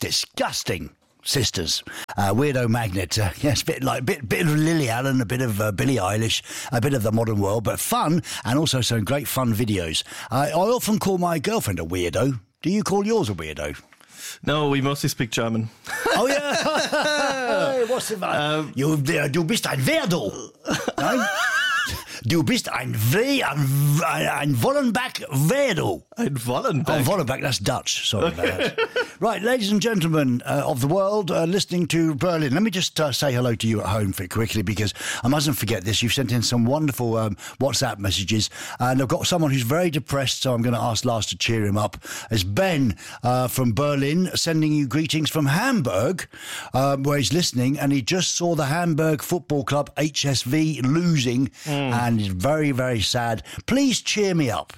disgusting sisters. Weirdo Magnet. Yes, bit of Lily Allen, a bit of Billie Eilish, a bit of the modern world, but fun, and also some great fun videos. I often call my girlfriend a weirdo. Do you call yours a weirdo? No, we mostly speak German. Oh, yeah. Hey, what's it about? Du bist ein Weirdo. Nein? Du bist ein Wollenbach-Weirdo. Ein Wollenbach? Oh, Wollenbach, that's Dutch. Sorry about that. Right, ladies and gentlemen of the world listening to Berlin, let me just say hello to you at home quickly, because I mustn't forget this. You've sent in some wonderful WhatsApp messages, and I've got someone who's very depressed, so I'm going to ask Lars to cheer him up. It's Ben from Berlin sending you greetings from Hamburg, where he's listening, and he just saw the Hamburg Football Club, HSV, losing, and he's very, very sad. Please cheer me up.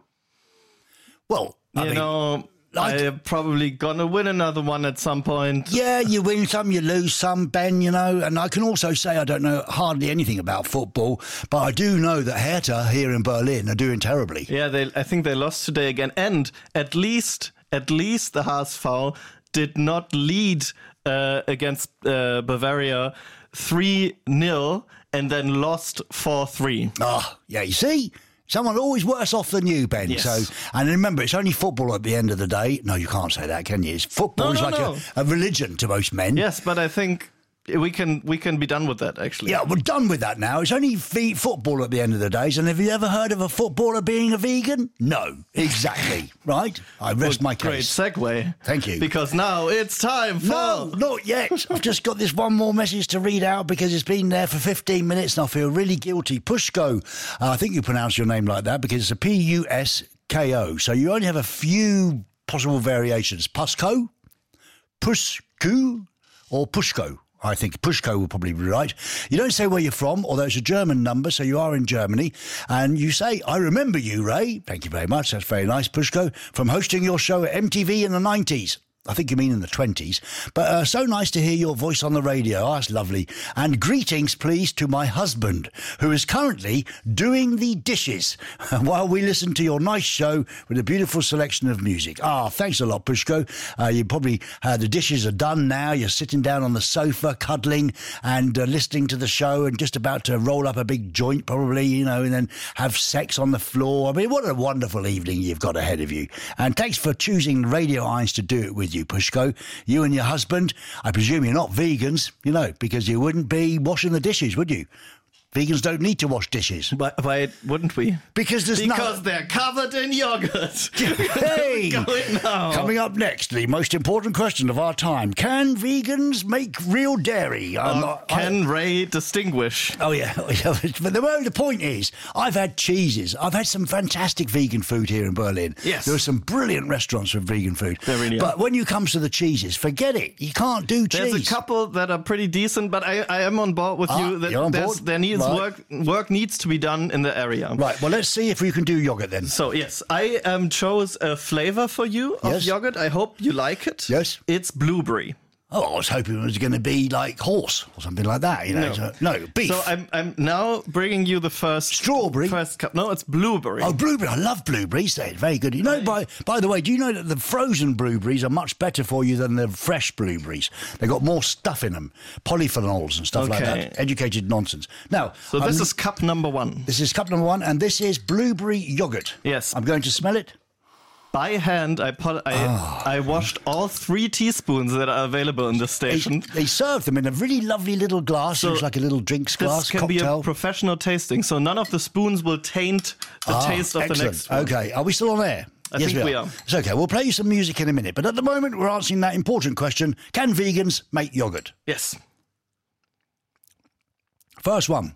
Well, I mean, I'm probably gonna win another one at some point. Yeah, you win some, you lose some, Ben, and I can also say I don't know hardly anything about football, but I do know that Hertha here in Berlin are doing terribly. Yeah, I think they lost today again, and at least the HSV did not lead against Bavaria 3-0 and then lost 4-3. Oh, yeah, you see? Someone always worse off than you, Ben. Yes. So, and remember, it's only football at the end of the day. No, you can't say that, can you? Football is like a religion to most men. Yes, but I think we can be done with that, actually. Yeah, we're done with that now. It's only football at the end of the day. And have you ever heard of a footballer being a vegan? No, exactly. Right? I rest my case. Great segue. Thank you. Because now it's time for... No, not yet. I've just got this one more message to read out because it's been there for 15 minutes and I feel really guilty. Pushko. I think you pronounce your name like that because it's a Pusko. So you only have a few possible variations. Pusko, Pushku, or Pushko. I think Pushko will probably be right. You don't say where you're from, although it's a German number, so you are in Germany. And you say, I remember you, Ray. Thank you very much. That's very nice, Pushko, from hosting your show at MTV in the 90s. I think you mean in the 20s. But so nice to hear your voice on the radio. Oh, that's lovely. And greetings, please, to my husband, who is currently doing the dishes while we listen to your nice show with a beautiful selection of music. Thanks a lot, Pushko. You probably, the dishes are done now. You're sitting down on the sofa, cuddling and listening to the show and just about to roll up a big joint, probably, and then have sex on the floor. I mean, what a wonderful evening you've got ahead of you. And thanks for choosing Radio Irons to do it with you, Pushko. You and your husband, I presume you're not vegans, because you wouldn't be washing the dishes, would you? Vegans don't need to wash dishes. Why wouldn't we? Because they're covered in yogurt. Hey! Coming up next, the most important question of our time. Can vegans make real dairy? Can Ray distinguish? Oh, yeah. But the point is, I've had cheeses. I've had some fantastic vegan food here in Berlin. Yes. There are some brilliant restaurants for vegan food. There really are. But when you come to the cheeses, forget it. You can't do cheese. There's a couple that are pretty decent, but I am on board with you. You're on board? There needs work needs to be done in the area. Right, well, let's see if we can do yogurt then. So, yes, I chose a flavor for you of yogurt. I hope you like it. Yes. It's blueberry. Oh, I was hoping it was going to be like horse or something like that. No, beef. So I'm now bringing you the first... Strawberry? First cup. No, it's blueberry. Oh, blueberry. I love blueberries. They're very good. By the way, do you know that the frozen blueberries are much better for you than the fresh blueberries? They've got more stuff in them, polyphenols and stuff like that. Educated nonsense. Now, so this is cup number one. This is cup number one, and this is blueberry yogurt. Yes. I'm going to smell it. By hand, I washed all 3 teaspoons that are available in the station. They serve them in a really lovely little glass. So it's like a little drinks glass, this can be a professional tasting, so none of the spoons will taint the taste of the next spoon. Okay, are we still on air? I think we are. It's okay, we'll play you some music in a minute. But at the moment, we're answering that important question. Can vegans make yogurt? Yes. First one.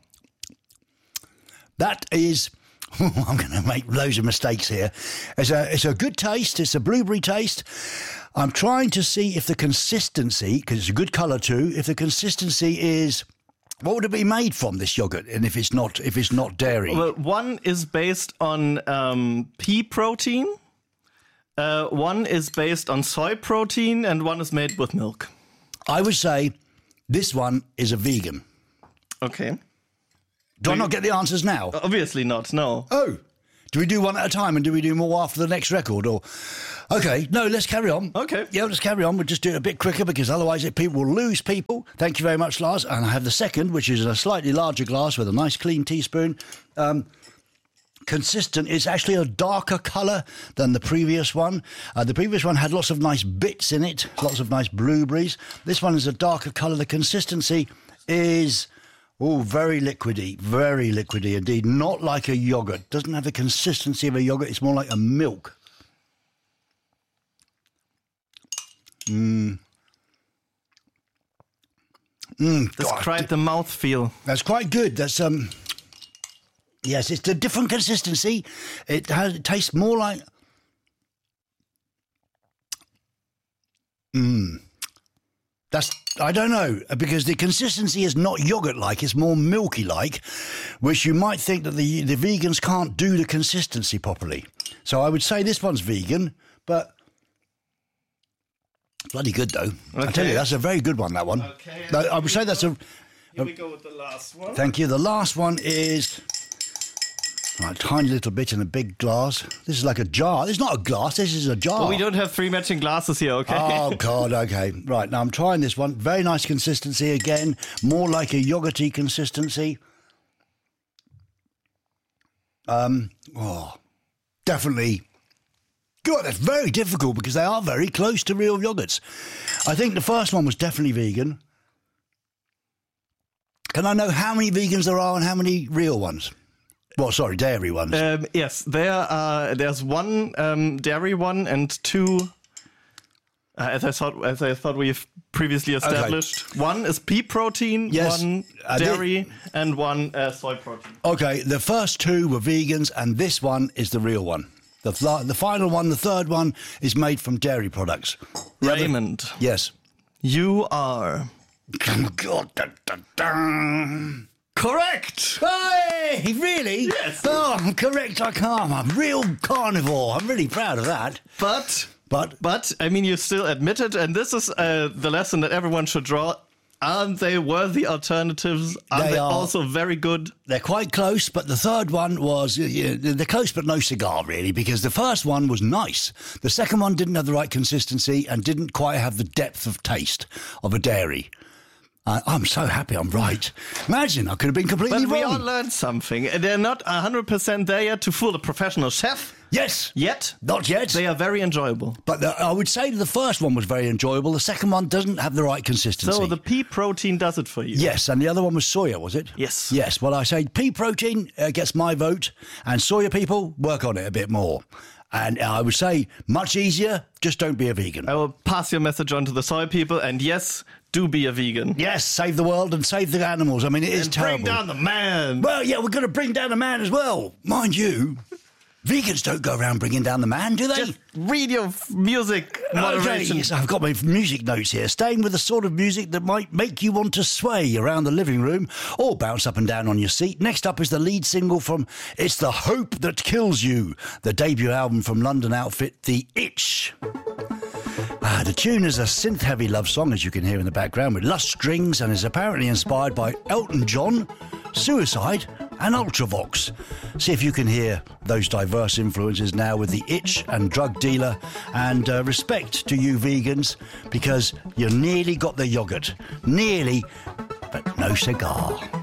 That is... I'm going to make loads of mistakes here. It's a good taste. It's a blueberry taste. I'm trying to see if the consistency, because it's a good colour too, if the consistency is... What would it be made from, this yogurt? And if it's not dairy? Well, one is based on pea protein. One is based on soy protein, and one is made with milk. I would say this one is a vegan. Okay. Do I not get the answers now? Obviously not, no. Oh. Do we do one at a time and do we do more after the next record? Or okay, no, let's carry on. Okay. Yeah, let's carry on. We'll just do it a bit quicker because otherwise people will lose people. Thank you very much, Lars. And I have the second, which is a slightly larger glass with a nice clean teaspoon. Consistent. It's actually a darker colour than the previous one. The previous one had lots of nice bits in it, lots of nice blueberries. This one is a darker colour. The consistency is... very liquidy indeed. Not like a yoghurt. Doesn't have the consistency of a yoghurt. It's more like a milk. Describe the mouthfeel. That's quite good. That's yes, it's a different consistency. It tastes more like I don't know, because the consistency is not yogurt-like, it's more milky-like, which you might think that the vegans can't do the consistency properly. So I would say this one's vegan, but bloody good, though. Okay. I tell you, that's a very good one, that one. Okay. I would say that's a... Here we go with the last one. Thank you. The last one is... a tiny little bit in a big glass. This is like a jar. This is not a glass, this is a jar. Well, we don't have 3 matching glasses here, okay? Oh, God, okay. Right, now I'm trying this one. Very nice consistency again. More like a yoghurty consistency. Definitely. God, that's very difficult because they are very close to real yogurts. I think the first one was definitely vegan. Can I know how many vegans there are and how many real ones? Well, sorry, dairy ones. Yes, there's one dairy one and 2, as I thought we've previously established. Okay. One is pea protein, yes, one dairy, and one soy protein. Okay, the first 2 were vegans, and this one is the real one. The final one, the third one, is made from dairy products. Raymond. Yes. You are... God, correct! Hey, really? Yes. Oh, I'm correct. I'm a real carnivore. I'm really proud of that. But I mean, you still admit it, and this is the lesson that everyone should draw. Aren't they worthy alternatives? Are they also very good? They're quite close, but the third one was... they're close, but no cigar, really, because the first one was nice. The second one didn't have the right consistency and didn't quite have the depth of taste of a dairy. I'm so happy I'm right. Imagine, I could have been completely wrong. But we all learned something. They're not 100% there yet to fool a professional chef. Yes. Yet. Not yet. They are very enjoyable. But I would say the first one was very enjoyable. The second one doesn't have the right consistency. So the pea protein does it for you? Yes, and the other one was soya, was it? Yes. Yes, well, I say pea protein gets my vote, and soya people, work on it a bit more. And I would say much easier, just don't be a vegan. I will pass your message on to the soy people, and yes, do be a vegan. Yes, save the world and save the animals. I mean, it is terrible. Bring down the man. Well, yeah, we're going to bring down the man as well. Mind you, vegans don't go around bringing down the man, do they? Just read your music moderation. Okay, yes, I've got my music notes here. Staying with the sort of music that might make you want to sway around the living room or bounce up and down on your seat. Next up is the lead single from It's the Hope That Kills You, the debut album from London outfit The Itch. The tune is a synth-heavy love song, as you can hear in the background, with lush strings and is apparently inspired by Elton John, Suicide and Ultravox. See if you can hear those diverse influences now with The Itch and Drug Dealer, and respect to you vegans, because you nearly got the yoghurt. Nearly, but no cigar.